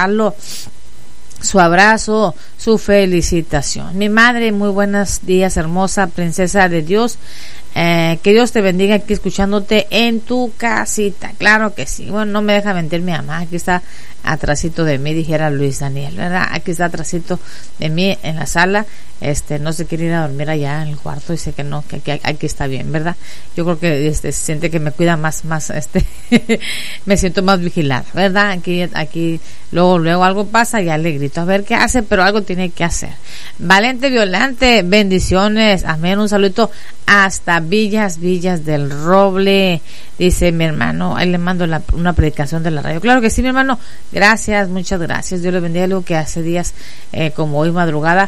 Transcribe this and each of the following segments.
regalo, su abrazo, su felicitación. Mi madre, muy buenos días, hermosa princesa de Dios. Que Dios te bendiga aquí escuchándote en tu casita. Claro que sí. Bueno, no me deja mentir mi mamá. Aquí está atrasito de mí, dijera Luis Daniel, ¿verdad? Aquí está atrasito de mí en la sala. No se quiere ir a dormir allá en el cuarto. Dice que no, que aquí está bien, ¿verdad? Yo creo que se siente que me cuida más, me siento más vigilada, ¿verdad? Aquí, luego algo pasa, ya le grito a ver qué hace, pero algo tiene que hacer. Valente Violante, bendiciones, amén, un saludo hasta Villas del Roble, dice mi hermano. Ahí le mando una predicación de la radio. Claro que sí, mi hermano, gracias, muchas gracias. Dios le bendiga. Algo que hace días, como hoy madrugada,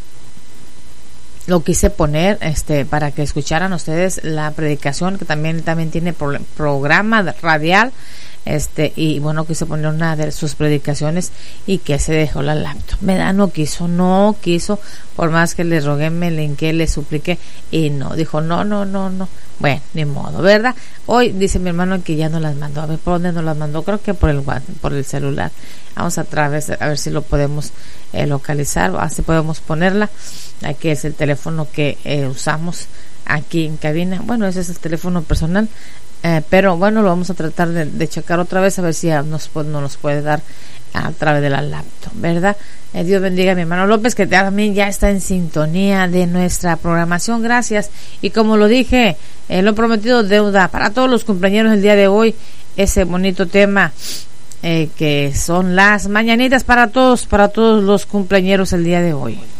lo quise poner para que escucharan ustedes la predicación, que también tiene programa radial, y bueno, quise poner una de sus predicaciones y que se dejó la laptop, ¿verdad? No quiso, por más que le rogué, me le hinqué, le supliqué y no, dijo no, bueno, ni modo, ¿verdad? Hoy dice mi hermano que ya no las mandó. A ver, ¿por dónde nos las mandó? Creo que por el celular. Vamos a ver si lo podemos localizar, así podemos ponerla. Aquí es el teléfono que usamos aquí en cabina. Bueno, ese es el teléfono personal, pero bueno, lo vamos a tratar de checar otra vez, a ver si ya nos puede dar a través de la laptop, ¿verdad? Dios bendiga a mi hermano López, que también ya está en sintonía de nuestra programación. Gracias. Y como lo dije, lo prometido deuda. Para todos los cumpleaños el día de hoy, ese bonito tema que son las mañanitas para todos los cumpleañeros el día de hoy.